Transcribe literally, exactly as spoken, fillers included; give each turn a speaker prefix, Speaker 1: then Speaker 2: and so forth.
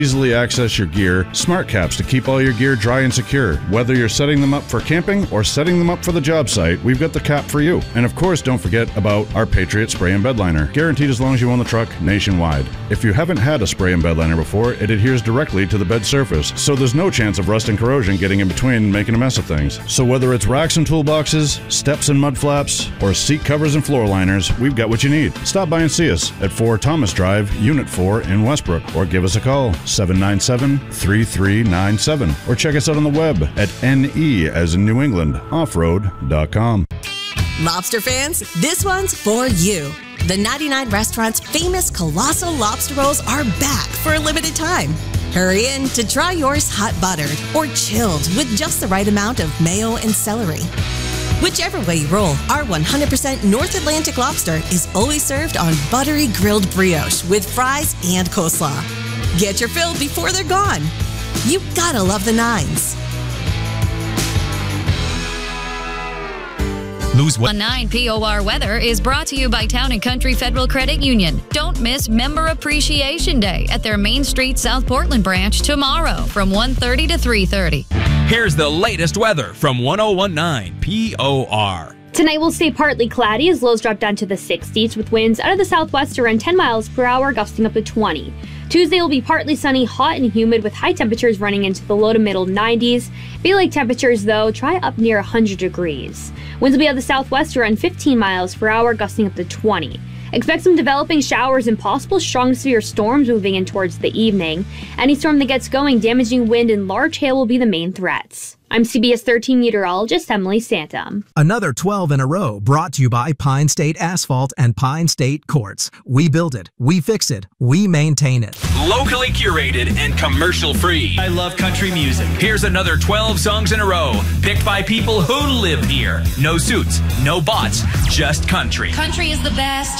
Speaker 1: Easily access your gear, smart caps to keep all your gear dry and secure. Whether you're setting them up for camping or setting them up for the job site, we've got the cap for you. And of course, don't forget about our Patriot Spray and Bed Liner, guaranteed as long as you own the truck nationwide. If you haven't had a spray and bed liner before, it adheres directly to the bed surface, so there's no chance of rust and corrosion getting in between and making a mess of things. So whether it's racks and toolboxes, steps and mud flaps, or seat covers and floor liners, we've got what you need. Stop by and see us at four Thomas Drive, Unit four in Westbrook, or give us a call, seven nine seven, three three nine seven, or check us out on the web at N E as in New England, offroad dot com.
Speaker 2: Lobster fans, this one's for you. The ninety-nine Restaurant's famous Colossal Lobster Rolls are back for a limited time. Hurry in to try yours hot buttered or chilled with just the right amount of mayo and celery. Whichever way you roll, our one hundred percent North Atlantic lobster is always served on buttery grilled brioche with fries and coleslaw. Get your fill before they're gone. You gotta love the nines.
Speaker 3: Lose what? nine P O R weather is brought to you by Town and Country Federal Credit Union. Don't miss Member Appreciation Day at their Main Street South Portland branch tomorrow from one thirty to three thirty.
Speaker 4: Here's the latest weather from one oh one point nine P O R.
Speaker 5: Tonight will stay partly cloudy as lows drop down to the sixties with winds out of the southwest around ten miles per hour, gusting up to twenty. Tuesday will be partly sunny, hot and humid with high temperatures running into the low to middle nineties. Bay Lake temperatures, though, try up near one hundred degrees. Winds will be out of the southwest around fifteen miles per hour, gusting up to twenty. Expect some developing showers and possible strong severe storms moving in towards the evening. Any storm that gets going, damaging wind and large hail will be the main threats. I'm C B S thirteen meteorologist Emily Santum.
Speaker 6: Another twelve in a row brought to you by Pine State Asphalt and Pine State Quartz. We build it, we fix it, we maintain it.
Speaker 4: Locally curated and commercial free.
Speaker 7: I love country music.
Speaker 4: Here's another twelve songs in a row, picked by people who live here. No suits, no bots, just country.
Speaker 8: Country is the best.